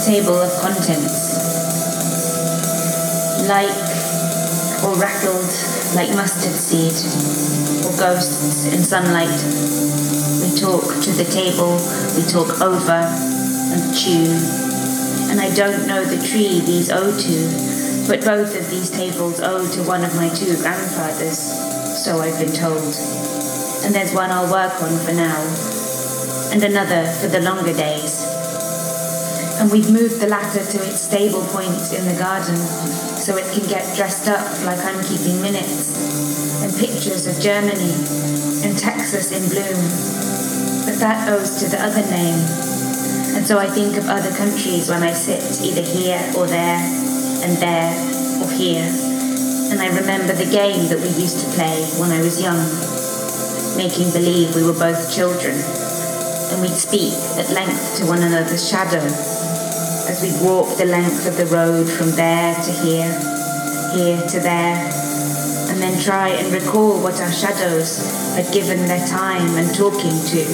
table of contents, like or rattled like mustard seed, or ghosts in sunlight. We talk to the table, we talk over and chew, and I don't know the tree these owe to, but both of these tables owe to one of my two grandfathers, so I've been told. And there's one I'll work on for now, and another for the longer days. And we've moved the latter to its stable point in the garden, so it can get dressed up like I'm keeping minutes, and pictures of Germany, and Texas in bloom. But that owes to the other name, and so I think of other countries when I sit either here or there or here, and I remember the game that we used to play when I was young, making believe we were both children, and we'd speak at length to one another's shadow, as we'd walk the length of the road from there to here to there, and then try and recall what our shadows had given their time and talking to.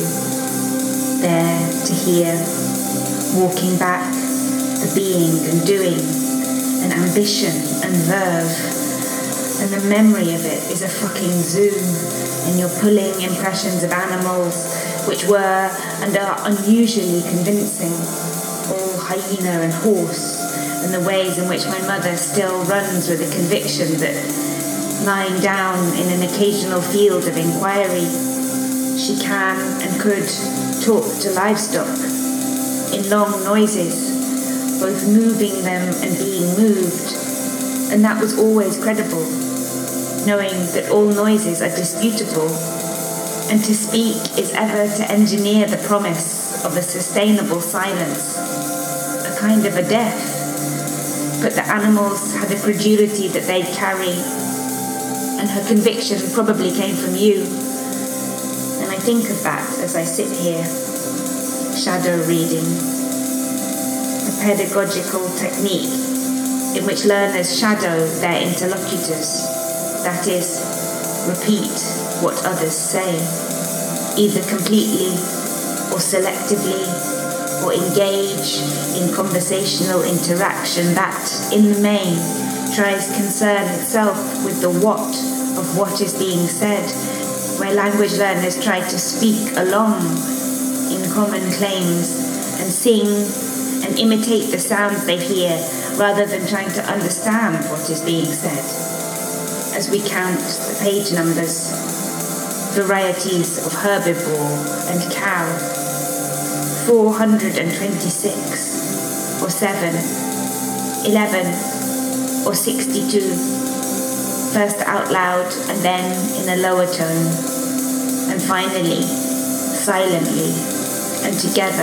There to here, walking back, the being and doing, and ambition and verve, and the memory of it is a fucking zoom, and you're pulling impressions of animals which were and are unusually convincing, all hyena and horse, and the ways in which my mother still runs with a conviction that, lying down in an occasional field of inquiry, she can and could talk to livestock in long noises, both moving them and being moved, and that was always credible, knowing that all noises are disputable, and to speak is ever to engineer the promise of a sustainable silence, a kind of a death. But the animals had a credulity that they'd carry, and her conviction probably came from you. And I think of that as I sit here, shadow reading, a pedagogical technique in which learners shadow their interlocutors, that is, repeat what others say, either completely or selectively, or engage in conversational interaction that, in the main, tries concern itself with the what of what is being said, where language learners try to speak along in common claims and sing and imitate the sounds they hear rather than trying to understand what is being said. As we count the page numbers, varieties of herbivore and cow, 426, or 7, 11, or 62, first out loud and then in a lower tone, and finally, silently and together,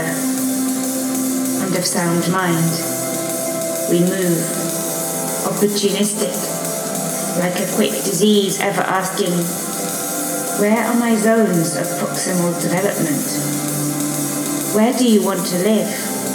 and of sound mind. We move, opportunistic, like a quick disease ever asking, where are my zones of proximal development? Where do you want to live?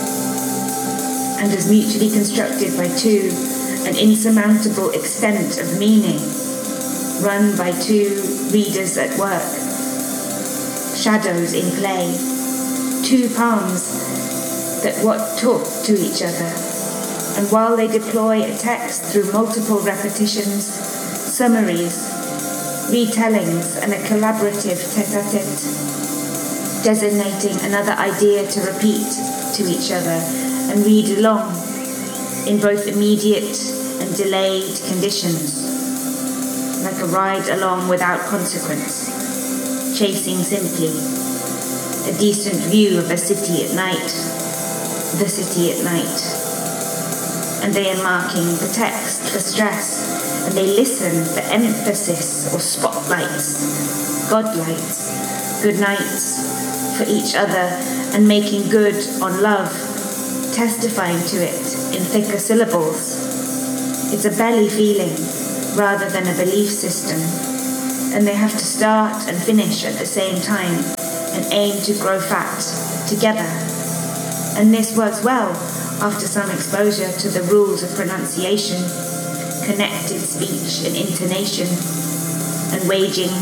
And as mutually constructed by two, an insurmountable extent of meaning, run by two readers at work, shadows in play, two palms that talk to each other, and while they deploy a text through multiple repetitions, summaries, retellings, and a collaborative tête-à-tête, designating another idea to repeat to each other and read along in both immediate and delayed conditions, like a ride along without consequence, chasing simply a decent view of a city at night, the city at night. And they are marking the text for stress, and they listen for emphasis or spotlights, godlights, good nights, for each other, and making good on love, testifying to it in thicker syllables. It's a belly feeling rather than a belief system, and they have to start and finish at the same time and aim to grow fat together. And this works well after some exposure to the rules of pronunciation, connected speech and intonation, and waging,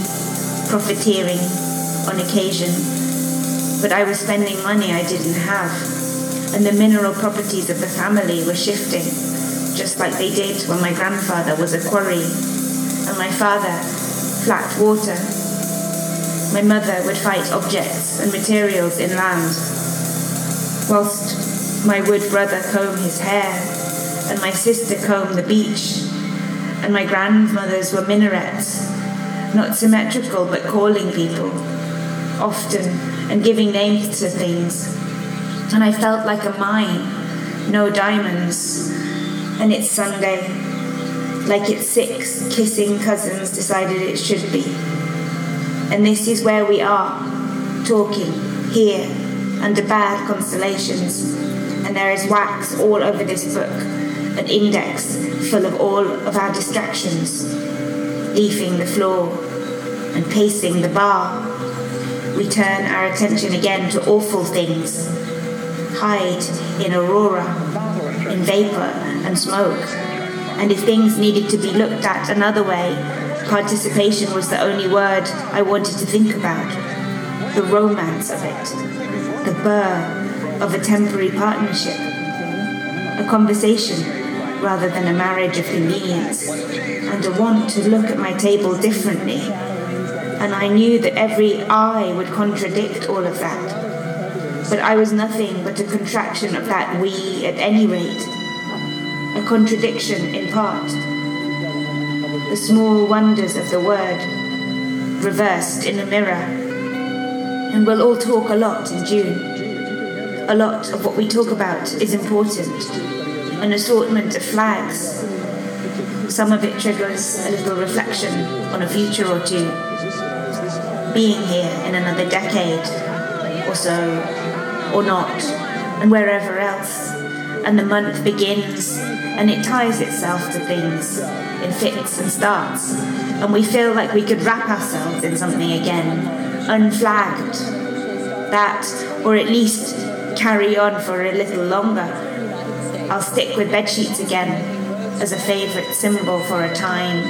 profiteering on occasion. But I was spending money I didn't have, and the mineral properties of the family were shifting, just like they did when my grandfather was a quarry, and my father flacked water. My mother would fight objects and materials in land, whilst my wood brother combed his hair, and my sister combed the beach, and my grandmothers were minarets, not symmetrical but calling people, often, and giving names to things. And I felt like a mine, no diamonds, and it's Sunday, like it's 6 kissing cousins decided it should be. And this is where we are, talking, here, under bad constellations, and there is wax all over this book, an index full of all of our distractions, leafing the floor and pacing the bar. We turn our attention again to awful things, hide in aurora, in vapor and smoke, and if things needed to be looked at another way, participation was the only word I wanted to think about, the romance of it, the burr of a temporary partnership, a conversation rather than a marriage of convenience, and a want to look at my table differently. And I knew that every I would contradict all of that. But I was nothing but a contraction of that we at any rate, a contradiction in part. The small wonders of the word, reversed in a mirror. And we'll all talk a lot in June. A lot of what we talk about is important. An assortment of flags. Some of it triggers a little reflection on a future or two. Being here in another decade or so, or not, and wherever else. And the month begins, and it ties itself to things in fits and starts, and we feel like we could wrap ourselves in something again, unflagged. That, or at least carry on for a little longer. I'll stick with bedsheets again as a favourite symbol for a time,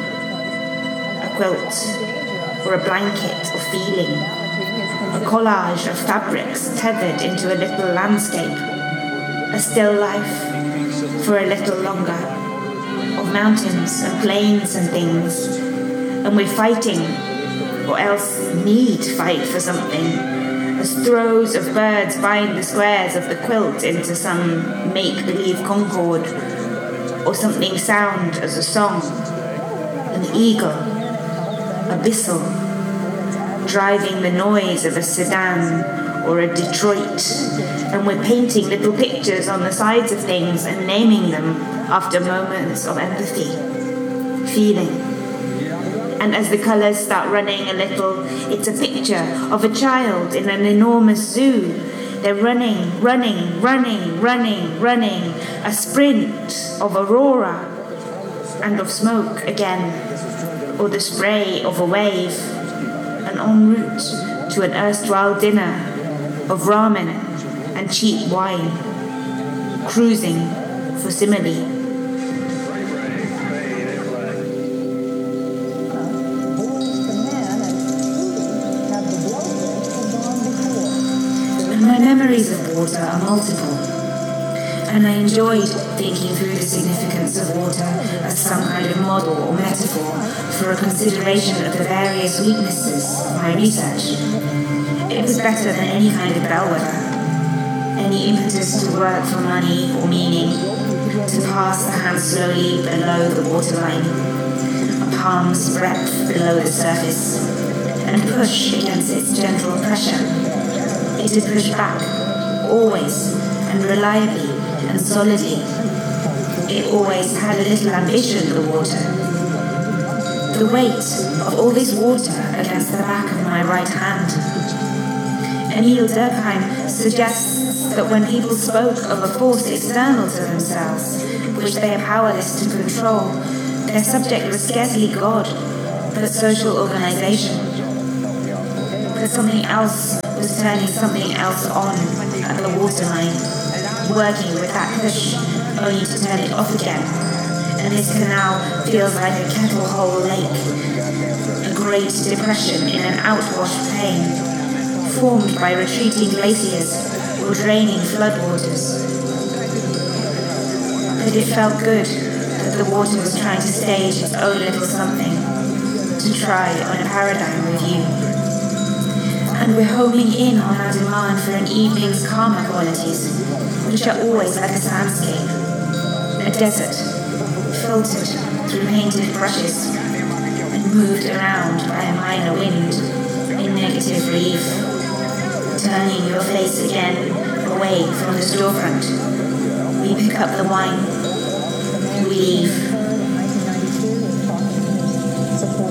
a quilt, or a blanket of feeling, a collage of fabrics tethered into a little landscape, a still life for a little longer, of mountains and plains and things, and we're fighting, or else need fight for something, as throws of birds bind the squares of the quilt into some make-believe concord, or something sound as a song, an eagle, abyssal, driving the noise of a sedan or a Detroit, and we're painting little pictures on the sides of things and naming them after moments of empathy, feeling. And as the colours start running a little, it's a picture of a child in an enormous zoo. They're running, running, running, running, running, a sprint of aurora and of smoke again, or the spray of a wave, and en route to an erstwhile dinner of ramen and cheap wine, cruising for simile. My memories of water are multiple, and I enjoyed thinking through the significance of water as some kind of model or metaphor for a consideration of the various weaknesses of my research. It was better than any kind of bellwether, any impetus to work for money or meaning, to pass the hand slowly below the waterline, a palm's breadth below the surface, and push against its gentle pressure. It had pushed back, always, and reliably, and solidly. It always had a little ambition, the water. The weight of all this water against the back of my right hand. Emile Durkheim suggests that when people spoke of a force external to themselves, which they are powerless to control, their subject was scarcely God, but social organization. But something else was turning something else on at the waterline, working with that push, only to turn it off again. And this canal feels like a kettle hole lake, a great depression in an outwash plain, formed by retreating glaciers, or draining floodwaters. But it felt good that the water was trying to stage its own little something to try on a paradigm review. And we're homing in on our demand for an evening's calmer qualities, which are always like a soundscape, a desert, filtered through painted brushes and moved around by a minor wind in negative relief, turning your face again away from the storefront. We pick up the wine and we leave.